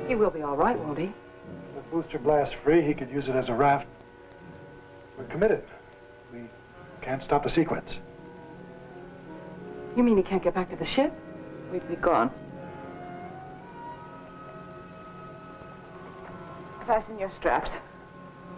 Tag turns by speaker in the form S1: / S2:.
S1: He will be all right, won't he?
S2: With booster blast free, he could use it as a raft. We're committed. We can't stop the sequence.
S1: You mean he can't get back to the ship?
S3: We'd be gone. Fasten your straps.